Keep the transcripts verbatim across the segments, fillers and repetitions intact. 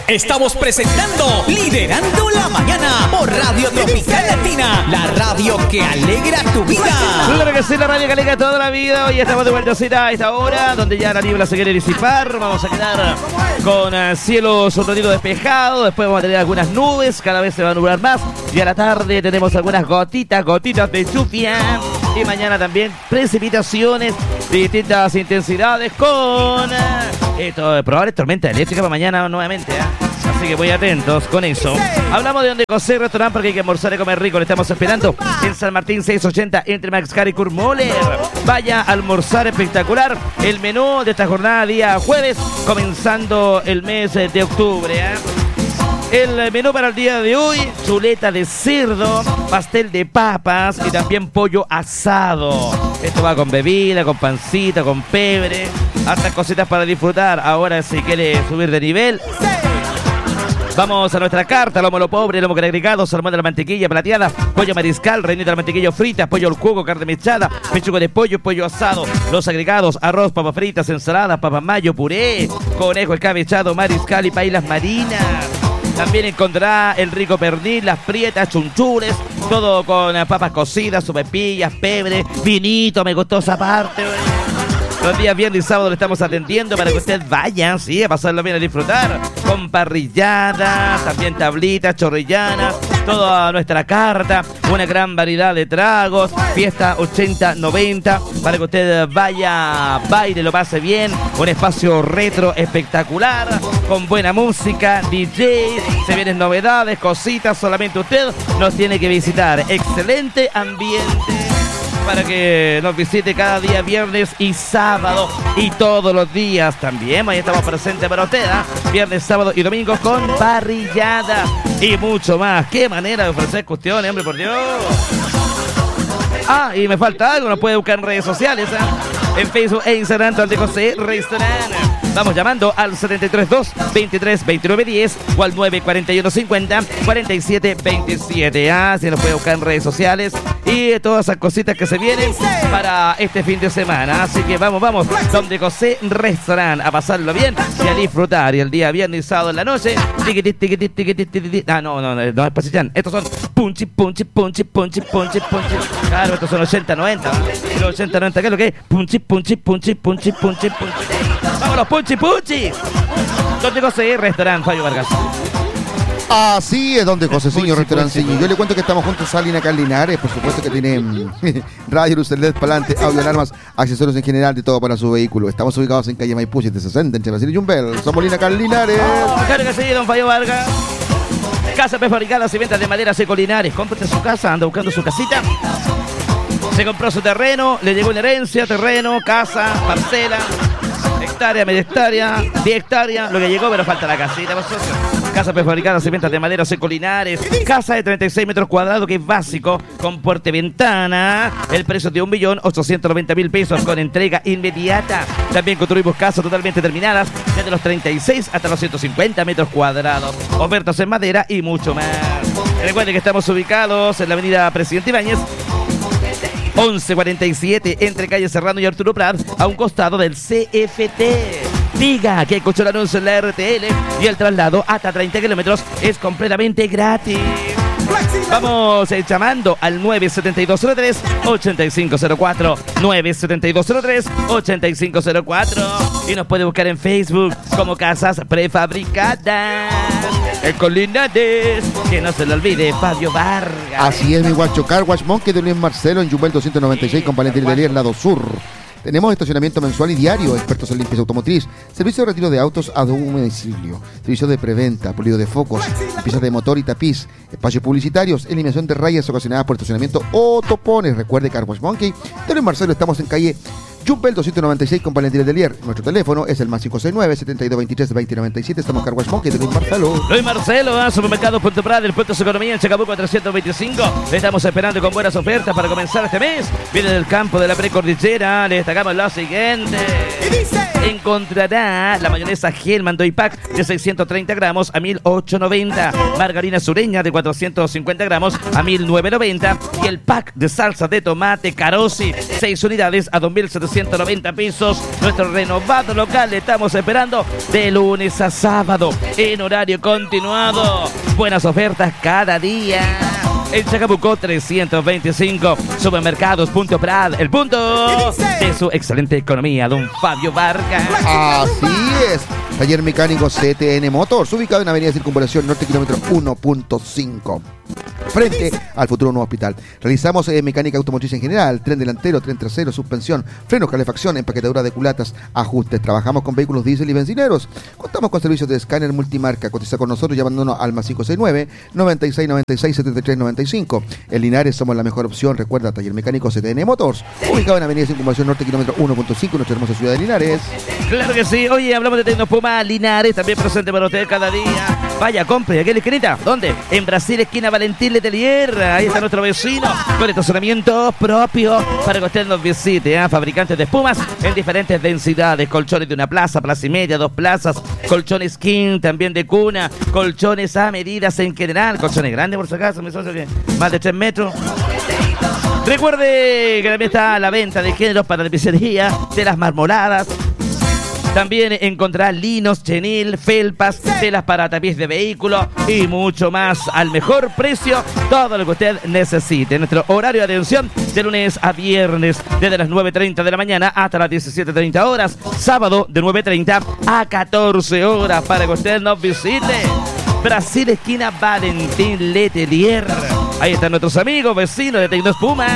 Estamos presentando Liderando la Mañana por Radio Tropical Latina, la radio que alegra tu vida. Claro que sí, la radio que alegra toda la vida. Hoy estamos de vuelta a esta hora, donde ya la niebla se quiere disipar. Vamos a quedar con uh, cielos un ratito despejados. Después vamos a tener algunas nubes, cada vez se va a nublar más. Y a la tarde tenemos algunas gotitas, gotitas de lluvia. Y mañana también precipitaciones de distintas intensidades con uh, esto, probables tormentas eléctricas para mañana nuevamente, ¿eh? Así que muy atentos con eso. Hablamos de donde José Restaurant porque hay que almorzar y comer rico. Le estamos esperando en San Martín seiscientos ochenta entre Maxcar y Kurmoller. Vaya a almorzar espectacular. El menú de esta jornada día jueves, comenzando el mes de octubre, ¿eh? El menú para el día de hoy: chuleta de cerdo, pastel de papas y también pollo asado. Esto va con bebida, con pancita, con pebre, hasta cositas para disfrutar. Ahora, si quiere subir de nivel, vamos a nuestra carta: lomo lo pobre, lomo agregado, salmón de la mantequilla plateada, pollo mariscal, reinita de la mantequilla frita, pollo al jugo, carne mechada, pechuga de pollo, pollo asado. Los agregados: arroz, papas fritas, ensaladas, papas mayo, puré, conejo escabechado, mariscal y paillas marinas. También encontrará el rico pernil, las prietas, chunchures, todo con papas cocidas, sopepillas, pebre, vinito, me gustó esa parte. Los días viernes y sábado le estamos atendiendo para que usted vaya, sí, a pasarlo bien, a disfrutar. Con parrilladas, también tablitas, chorrillanas, toda nuestra carta, una gran variedad de tragos, fiesta ochenta noventa, para que usted vaya, baile, lo pase bien. Un espacio retro espectacular, con buena música, D Js, se vienen novedades, cositas, solamente usted nos tiene que visitar. Excelente ambiente para que nos visite cada día viernes y sábado y todos los días también. Ahí estamos presentes para usted, ¿eh? Viernes, sábado y domingo con parrillada y mucho más. Qué manera de ofrecer cuestiones, hombre, por Dios. Ah, y me falta algo, nos puede buscar en redes sociales, ¿eh? En Facebook e Instagram, donde José Restaurant. Vamos llamando al setenta y tres dos, veintitrés veintinueve diez o al nueve cuatro uno cincuenta, cuarenta y siete veintisiete. Ah, si nos puede buscar en redes sociales y todas esas cositas que se vienen para este fin de semana. Así que vamos, vamos, donde José Restaurant, a pasarlo bien y a disfrutar. Y el día viernes y sábado en la noche, tiquitit, tiquitit, tiquitit, tiquitit. Ah, no, no, no, no es pasillán. Estos son punchi, punchi, punchi, punchi, punchi, punchi. Claro, estos son ochenta noventa. Y los ochenta noventa, ¿qué es lo que es? Punchi, punchi, punchi, punchi, punchi, punchi. ¡Vámonos, punchi, punchi! Donde José Restaurant, Fabio Vargas. Así es, donde José Señor Restaurant. Yo le cuento que estamos juntos a Lina Carlinares, por supuesto que tiene radio, luces L E D, palante, audio, alarmas, accesorios en general, de todo para su vehículo. Estamos ubicados en calle Maipú setecientos sesenta, entre Brasil y Jumbel. Somos Lina Carlinares. Oh, claro que sí, don Fabio Vargas. Casa prefabricadas y ventas de madera Seco Linares. Cómprate su casa, anda buscando su casita. Se compró su terreno, le llegó una herencia, terreno, casa, parcela, hectárea, media hectárea, diez hectáreas, lo que llegó, pero falta la casita, pues, socio. Casa prefabricada, cementas de madera, Seco Linares. Casa de treinta y seis metros cuadrados, que es básico, con puerta y ventana. El precio de un millón ochocientos noventa mil pesos, con entrega inmediata. También construimos casas totalmente terminadas, desde los treinta y seis hasta los ciento cincuenta metros cuadrados. Ofertas en madera y mucho más. Recuerden que estamos ubicados en la avenida Presidente Ibáñez, once cuarenta y siete, entre calle Serrano y Arturo Prat, a un costado del C F T. Diga que escuchó el anuncio en la R T L y el traslado hasta treinta kilómetros es completamente gratis. Vamos eh, llamando al nueve siete dos cero tres, ocho cinco cero cuatro, nueve siete dos cero tres, ocho cinco cero cuatro, y nos puede buscar en Facebook como Casas Prefabricadas. El Colinares, que no se le olvide, Fabio Vargas. Así es, mi guacho. Car Wash Monkey de Luis Marcelo en Jumbel doscientos noventa y seis con Valentín Delier, lado sur. Tenemos estacionamiento mensual y diario, expertos en limpieza automotriz, servicio de retiro de autos a domicilio, servicio de preventa, pulido de focos, limpieza de motor y tapiz, espacios publicitarios, eliminación de rayas ocasionadas por estacionamiento o topones. Recuerde, Car Wash Monkey de Luis Marcelo, estamos en calle Jumbel doscientos noventa y seis con Valentín Delier. Nuestro teléfono es el más cinco seis nueve, setenta y dos veintitrés, veinte noventa y siete. Estamos en Car Wash Monkey de Luis Marcelo. Luis Marcelo, a Supermercado Puerto Prado, el Puerto de Economía en Chacabuco trescientos veinticinco. Le estamos esperando con buenas ofertas para comenzar este mes. Viene del campo de la precordillera. Le destacamos lo siguiente. Encontrará la mayonesa Hellman Doy Pack de seiscientos treinta gramos a mil ochocientos noventa. Margarina Sureña de cuatrocientos cincuenta gramos a mil novecientos noventa. Y el pack de salsa de tomate Carosi, seis unidades a dos mil setecientos ciento noventa pesos. Nuestro renovado local le estamos esperando de lunes a sábado en horario continuado. Buenas ofertas cada día. En Chacabuco trescientos veinticinco, Supermercados Punto Prat, el punto de su excelente economía, don Fabio Vargas. Así es. Taller Mecánico C T N Motors, ubicado en Avenida Circunvalación Norte, kilómetro uno punto cinco. Frente al futuro nuevo hospital. Realizamos eh, mecánica automotriz en general, tren delantero, tren trasero, suspensión, frenos, calefacción, empaquetadura de culatas, ajustes. Trabajamos con vehículos diésel y bencineros. Contamos con servicios de escáner multimarca. Cotiza con nosotros llamándonos al más cinco seis nueve, noventa y seis noventa y seis, setenta y tres noventa y cinco. En Linares somos la mejor opción. Recuerda, Taller Mecánico C T N Motors, ubicado en Avenida Circunvalación Norte, kilómetro uno punto cinco, nuestra hermosa ciudad de Linares. Claro que sí. Oye, hablamos de Tecnopuma Linares, también presente para usted cada día. Vaya, compre, aquí en la esquinita. ¿Dónde? En Brasil, esquina Valentín Letelier. Ahí está nuestro vecino con estacionamiento propio para que usted nos visite, ¿eh? Fabricantes de espumas en diferentes densidades. Colchones de una plaza, plaza y media, dos plazas. Colchones king, también de cuna. Colchones a medidas en general. Colchones grandes, por si acaso, mi socio, que más de tres metros. Recuerde que también está la venta de géneros para la tapicería, de las marmoladas. También encontrará linos, chenil, felpas, telas para tapiz de vehículo y mucho más al mejor precio. Todo lo que usted necesite. Nuestro horario de atención de lunes a viernes desde las nueve treinta de la mañana hasta las diecisiete treinta horas. Sábado de nueve treinta a catorce horas para que usted nos visite. Brasil, esquina Valentín Letelier. Ahí están nuestros amigos, vecinos de Tecnoespuma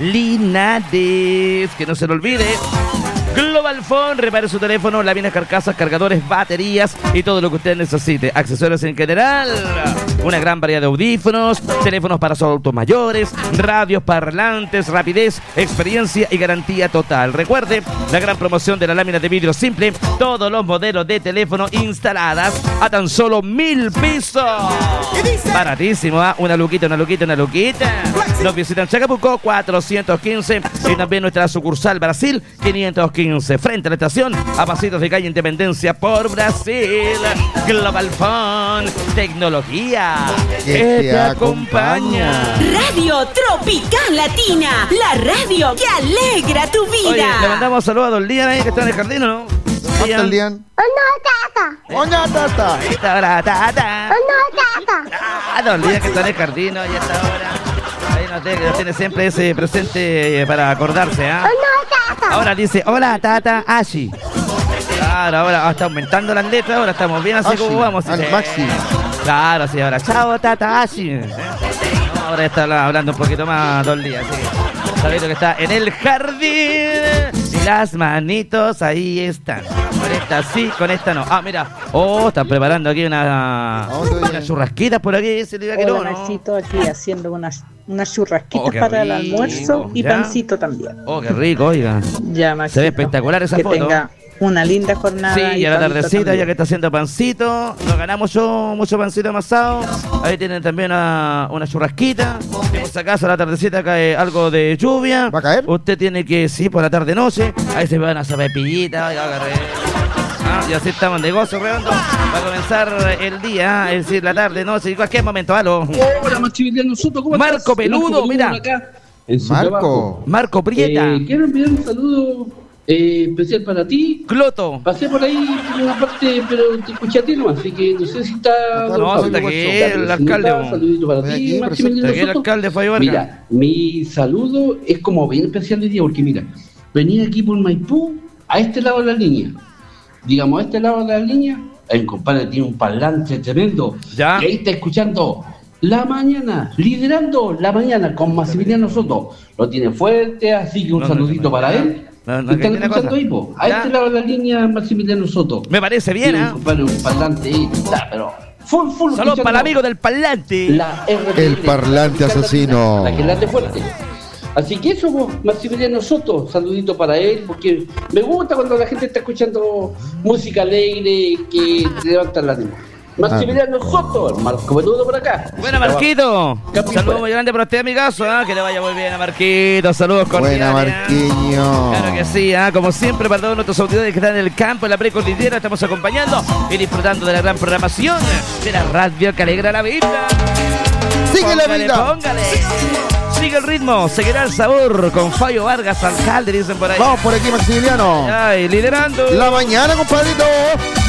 Linares. Que no se lo olvide. Global Phone, repare su teléfono, láminas, carcasas, cargadores, baterías y todo lo que usted necesite. Accesorios en general, una gran variedad de audífonos, teléfonos para sus adultos mayores, radios, parlantes, rapidez, experiencia y garantía total. Recuerde, la gran promoción de la lámina de vidrio simple, todos los modelos de teléfono instaladas a tan solo mil pesos. Baratísimo, ¿eh? Una luquita, una luquita, una luquita. Nos visitan Chacabuco cuatrocientos quince y también nuestra sucursal Brasil quinientos quince, frente a la estación, a pasitos de calle Independencia por Brasil. Global Phone, tecnología que que te te acompaña. Radio Tropical Latina, la radio que alegra tu vida. Oye, le mandamos saludos a Don Lian ahí que está en el jardín, ¿o no? ¿Cómo está el Lian? ¡Hola, tata! Ahí está ahora, tata. tata. Ah, Don Lian que está en el jardín, ¿no? Ahí está ahora. Ahí nos tiene, nos tiene siempre ese presente para acordarse, ¿ah? Ahora dice, hola, tata, Ashi. Claro, ahora está aumentando las letras, ahora estamos bien así Ashi, como vamos. al Sí. máximo. Claro, sí, ahora, chao, tata, Ashi. ¿Eh? No, ahora está hablando un poquito más dos días, sí. Sabito que está en el jardín y las manitos ahí están. Con esta sí, con esta no. Ah, mira. Oh, están preparando aquí una, unas churrasquitas por aquí. Se le iba a quedar, Hola, ¿no? Marcito, aquí haciendo unas, unas churrasquitas Oh, qué para el rico, almuerzo y ¿ya? pancito también. Oh, qué rico, oiga. Ya, Maxito, Se ve espectacular esa que foto. tenga una linda jornada. Sí, y a la panito tardecita, también. ya que está haciendo pancito, nos ganamos yo mucho pancito amasado. Ahí tienen también una, una churrasquita. Si por si acaso a la tardecita cae algo de lluvia, ¿Va a caer? usted tiene que, sí, por la tarde-noche, ahí se van a hacer pepillitas, oiga, agarre. Ah, y así estamos en negocio redondo para comenzar el día, es decir, la tarde, noche, en cualquier momento. Aló. Hola, Maximiliano Soto, ¿cómo Marco estás? Peludo, mira. Acá, en su trabajo. Marco. Marco Prieta, Eh, quiero enviar un saludo eh, especial para ti. Cloto. Pasé por ahí por una parte, pero te escuché a ti nomás, así que no sé si está... No, don no, Fabio. está aquí Ya, pero el si no alcalde, está, bo. saludito para Estoy ti, aquí, Maximiliano Aquí el Soto. alcalde Fabio Vargas. Mira, mi saludo es como bien especial de día, porque mira, venía aquí por Maipú, a este lado de la línea. Digamos, a este lado de la línea, el compadre tiene un parlante tremendo. Ya. Y ahí está escuchando La Mañana, liderando La Mañana con Maximiliano Soto. Lo tiene fuerte, así que un No, no, saludito no, para no, él. no, no, ¿Están que tiene escuchando cosa. ahí, po? A Ya. este lado de la línea, Maximiliano Soto. Me parece bien, Tiene ¿ah? un compadre, un parlante ahí, está, pero full, full. Saludos escuchando para el amigo del parlante. la R T L, El parlante la asesino. La que late fuerte. Así que eso, vos, Maximiliano Soto, saludito para él, porque me gusta cuando la gente está escuchando música alegre que te levanta el ánimo. Maximiliano Soto, el Marco Peludo por acá. Bueno, Marquito, Capi saludos fuera. muy grande para usted, amigazo, ¿eh? Que le vaya muy bien a Marquito, saludos cordiales. Buena, ¿eh? Marquiño. Claro que sí, ¿eh? Como siempre, para todos nuestros auditores que están en el campo, en la precordillera, estamos acompañando y disfrutando de la gran programación de la radio que alegra la vida. ¡Sigue la Póngale, vida! póngale. sigue el ritmo, seguirá el sabor con Fabio Vargas, alcalde, dicen por ahí. Vamos por aquí, Maximiliano. Ay, liderando. La mañana, compadrito.